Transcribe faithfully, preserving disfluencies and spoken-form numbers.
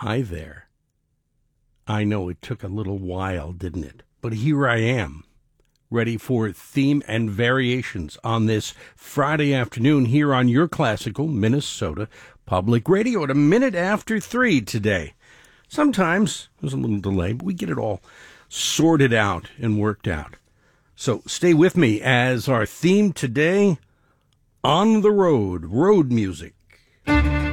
Hi there. I know it took a little while, didn't it? But here I am, ready for theme and variations on this Friday afternoon here on your classical Minnesota Public Radio at a minute after three today. Sometimes there's a little delay, but we get it all sorted out and worked out. So stay with me as our theme today, On the Road, road music.